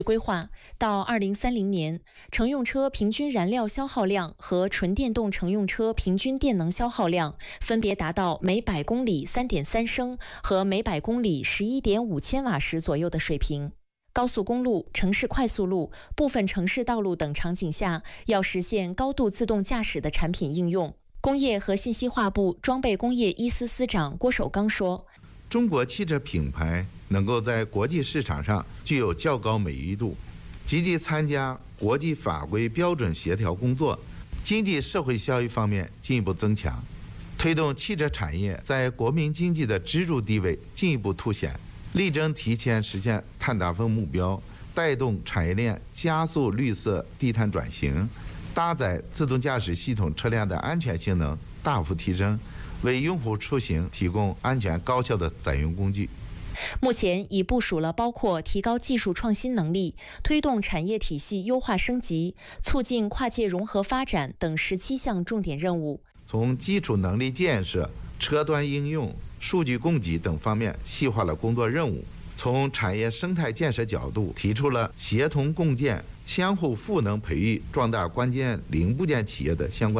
规划到2030年，乘用车平均燃料消耗量和纯电动乘用车平均电能消耗量分别达到每100公里3.3升和每100公里11.5千瓦时左右的水平。高速公路、城市快速路、部分城市道路等场景下，要实现高度自动驾驶的产品应用。工业和信息化部装备工业一司司长郭守刚说：“ 中国汽车品牌能够在国际市场上具有较高美誉度，积极参加国际法规标准协调工作，经济社会效益方面进一步增强，推动汽车产业在国民经济的支柱地位进一步凸显，力争提前实现碳达峰目标，带动产业链加速绿色低碳转型，搭载自动驾驶系统车辆的安全性能大幅提升，为用户出行提供安全高效的载用工具。” 目前已部署了包括提高技术创新能力、推动产业体系优化升级、促进跨界融合发展等17项重点任务。 从基础能力建设、车端应用、数据供给等方面细化了工作任务。从产业生态建设角度，提出了协同共建、相互赋能培育、壮大关键零部件企业的相关